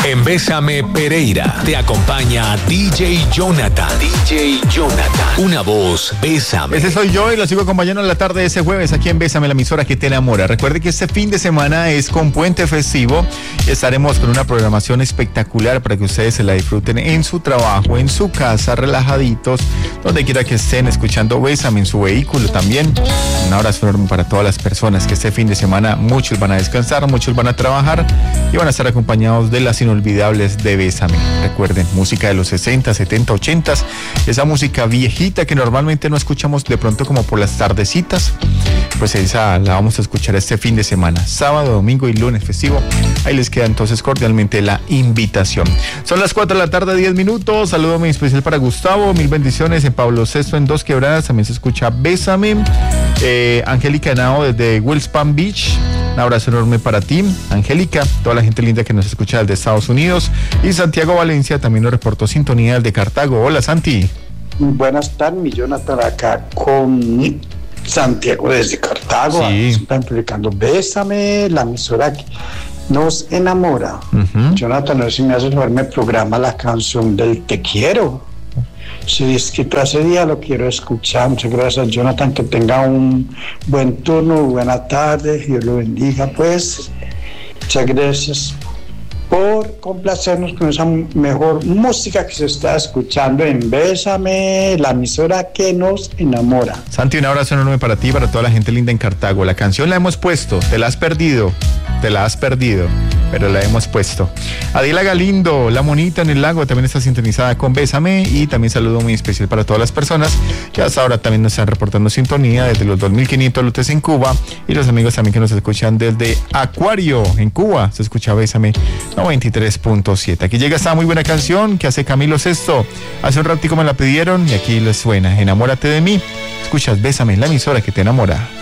En Bésame Pereira te acompaña DJ Jonathan. DJ Jonathan. Una voz, Bésame. Ese soy yo y lo sigo acompañando en la tarde de ese jueves aquí en Bésame, la emisora que te enamora. Recuerde que este fin de semana es con puente festivo y estaremos con una programación espectacular para que ustedes se la disfruten en su trabajo, en su casa, relajaditos, donde quiera que estén escuchando Bésame, en su vehículo también. Un abrazo enorme para todas las personas que este fin de semana muchos van a descansar, muchos van a trabajar y van a estar acompañados de las inolvidables de Bésame. Recuerden, música de los 60, 70, 80, esa música viejita que normalmente no escuchamos de pronto como por las tardecitas, pues esa la vamos a escuchar este fin de semana, sábado, domingo y lunes festivo. Ahí les queda entonces cordialmente la invitación. Son las 4 de la tarde, 10 minutos. Saludo muy especial para Gustavo, mil bendiciones en Pablo VI en Dos Quebradas, también se escucha Bésame. Angélica Henao desde Wills Palm Beach, un abrazo enorme para ti, Angélica, toda la gente linda que nos escucha desde Estados Unidos. Y Santiago Valencia también nos reportó sintonía desde Cartago. Hola, Santi. Buenas tardes, mi Jonathan, acá con Santiago desde Cartago. Sí. Están publicando Bésame, la emisora que nos enamora. Jonathan, no sé si me hace favor, me programa la canción del Te Quiero. Sí, es que hace día lo quiero escuchar. Muchas gracias, Jonathan, que tenga un buen turno, buena tarde, Dios lo bendiga, pues. Muchas gracias por complacernos con esa mejor música que se está escuchando en Bésame, la emisora que nos enamora. Santi, un abrazo enorme para ti y para toda la gente linda en Cartago. La canción la hemos puesto, te la has perdido, pero la hemos puesto. Adela Galindo, la monita en el lago, también está sintonizada con Bésame, y también saludo muy especial para todas las personas que hasta ahora también nos están reportando sintonía desde los 2500 lotes en Cuba, y los amigos también que nos escuchan desde Acuario en Cuba, se escucha Bésame 93.7. Aquí llega esta muy buena canción que hace Camilo Sesto. Hace un ratico me la pidieron y aquí les suena. Enamórate de mí. Escuchas Bésame, la emisora que te enamora.